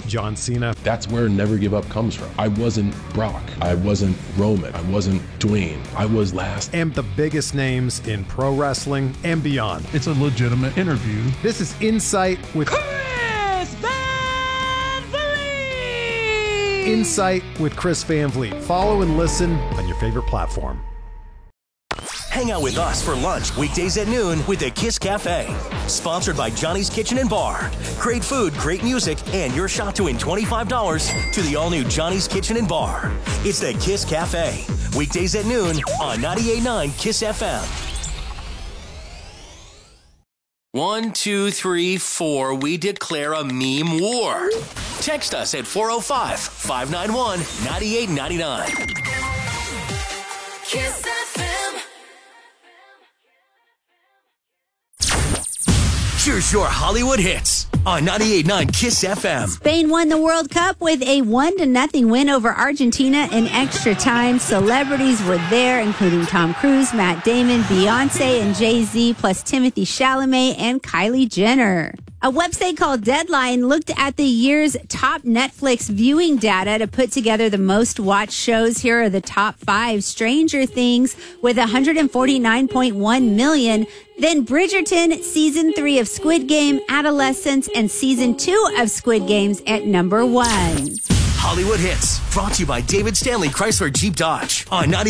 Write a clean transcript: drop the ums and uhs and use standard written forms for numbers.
John Cena. That's where Never Give Up comes from. I wasn't Brock. I wasn't Roman. I wasn't Dwayne. I was last. And the biggest names in pro wrestling and beyond. It's a legitimate interview. This is Insight with Chris Van Vliet! Insight with Chris Van Vliet. Follow and listen on your favorite platform. Hang out with us for lunch weekdays at noon with the Kiss Cafe. Sponsored by Johnny's Kitchen and Bar. Great food, great music, and your shot to win $25 to the all-new Johnny's Kitchen and Bar. It's the Kiss Cafe. Weekdays at noon on 98.9 Kiss FM. 1, 2, 3, 4. We declare a meme war. Text us at 405-591-9899. Kiss FM. Here's your Hollywood hits on 98.9 Kiss FM. Spain won the World Cup with a 1-0 win over Argentina in extra time. Celebrities were there, including Tom Cruise, Matt Damon, Beyonce, and Jay-Z, plus Timothy Chalamet and Kylie Jenner. A website called Deadline looked at the year's top Netflix viewing data to put together the most watched shows. Here are the top 5. Stranger Things with 149.1 million. Then Bridgerton, Season 3 of Squid Game, Adolescence, and Season 2 of Squid Games at number 1. Hollywood hits brought to you by David Stanley Chrysler Jeep Dodge on 98.